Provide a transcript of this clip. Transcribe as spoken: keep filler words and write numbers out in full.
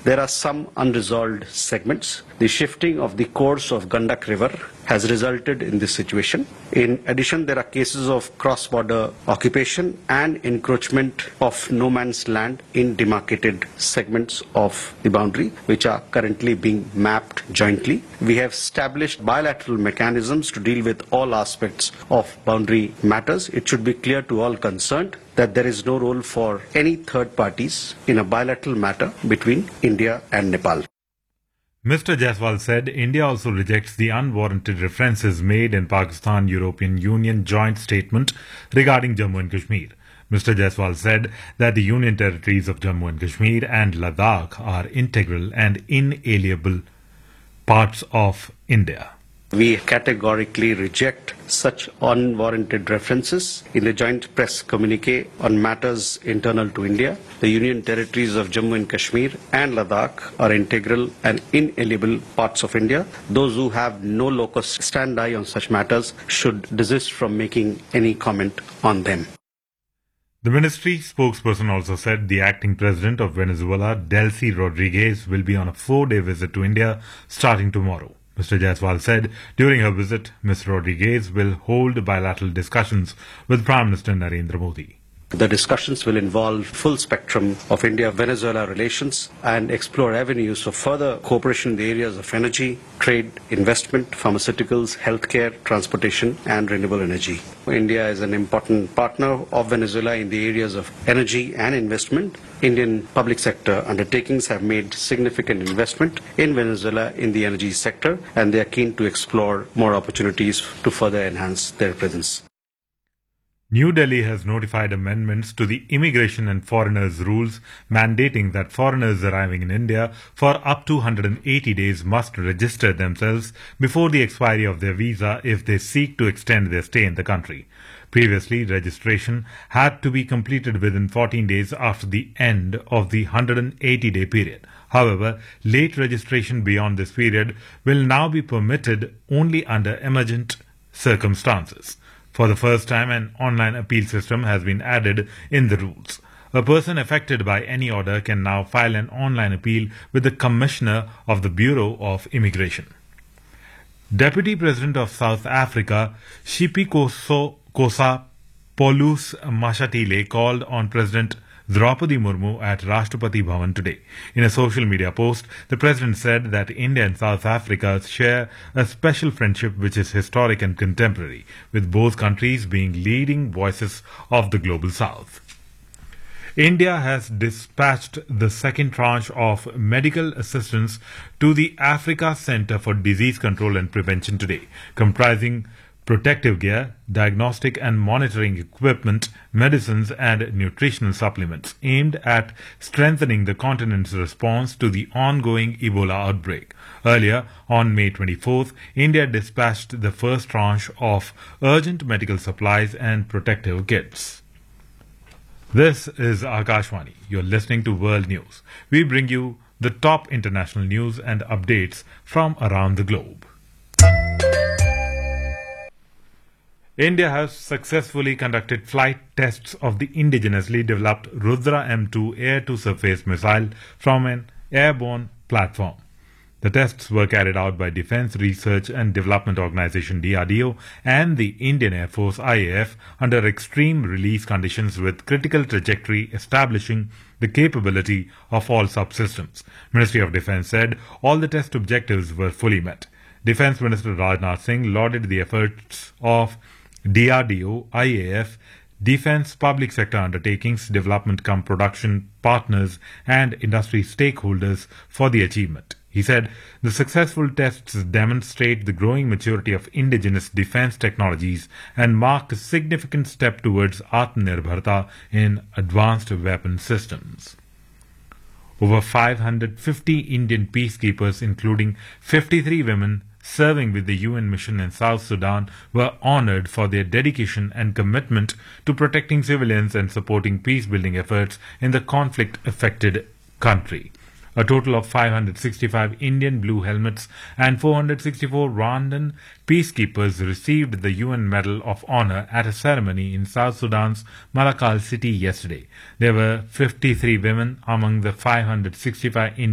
there are some unresolved segments. The shifting of the course of Gandak River has resulted in this situation. In addition, there are cases of cross-border occupation and encroachment of no man's land in demarcated segments of the boundary, which are currently being mapped jointly. We have established bilateral mechanisms to deal with all aspects of boundary matters. It should be clear to all concerned that there is no role for any third parties in a bilateral matter between India and Nepal. Mister Jaiswal said India also rejects the unwarranted references made in Pakistan-European Union joint statement regarding Jammu and Kashmir. Mister Jaiswal said that the Union territories of Jammu and Kashmir and Ladakh are integral and inalienable parts of India. We categorically reject such unwarranted references in the joint press communique on matters internal to India. The Union territories of Jammu and Kashmir and Ladakh are integral and inalienable parts of India. Those who have no locus standi on such matters should desist from making any comment on them. The ministry spokesperson also said the acting president of Venezuela, Delcy Rodriguez, will be on a four-day visit to India starting tomorrow. Mister Jaiswal said during her visit, Miz Rodriguez will hold bilateral discussions with Prime Minister Narendra Modi. The discussions will involve full spectrum of India-Venezuela relations and explore avenues for further cooperation in the areas of energy, trade, investment, pharmaceuticals, healthcare, transportation and renewable energy. India is an important partner of Venezuela in the areas of energy and investment. Indian public sector undertakings have made significant investment in Venezuela in the energy sector, and they are keen to explore more opportunities to further enhance their presence. New Delhi has notified amendments to the Immigration and Foreigners rules mandating that foreigners arriving in India for up to one hundred eighty days must register themselves before the expiry of their visa if they seek to extend their stay in the country. Previously, registration had to be completed within fourteen days after the end of the one hundred eighty day period. However, late registration beyond this period will now be permitted only under emergent circumstances. For the first time, an online appeal system has been added in the rules. A person affected by any order can now file an online appeal with the Commissioner of the Bureau of Immigration. Deputy President of South Africa, Siphokoso Paulus Mashatile, called on President Draupadi Murmu at Rashtrapati Bhavan today. In a social media post, the president said that India and South Africa share a special friendship which is historic and contemporary, with both countries being leading voices of the global south. India has dispatched the second tranche of medical assistance to the Africa Centre for Disease Control and Prevention today, comprising protective gear, diagnostic and monitoring equipment, medicines and nutritional supplements aimed at strengthening the continent's response to the ongoing Ebola outbreak. Earlier, on May twenty-fourth, India dispatched the first tranche of urgent medical supplies and protective kits. This is Akashvani. You're listening to World News. We bring you the top international news and updates from around the globe. India has successfully conducted flight tests of the indigenously developed Rudra M two air-to-surface missile from an airborne platform. The tests were carried out by Defence Research and Development Organisation D R D O and the Indian Air Force I A F under extreme release conditions with critical trajectory establishing the capability of all subsystems. Ministry of Defence said all the test objectives were fully met. Defence Minister Rajnath Singh lauded the efforts of D R D O, I A F, defence public sector undertakings, development cum production partners and industry stakeholders for the achievement. He said the successful tests demonstrate the growing maturity of indigenous defence technologies and mark a significant step towards Atmanirbharta in advanced weapon systems. Over five hundred fifty Indian peacekeepers, including fifty-three women, serving with the U N mission in South Sudan were honored for their dedication and commitment to protecting civilians and supporting peace-building efforts in the conflict-affected country. A total of five hundred sixty-five Indian Blue Helmets and four hundred sixty-four Rwandan peacekeepers received the U N Medal of Honor at a ceremony in South Sudan's Malakal city yesterday. There were fifty-three women among the five hundred sixty-five Indian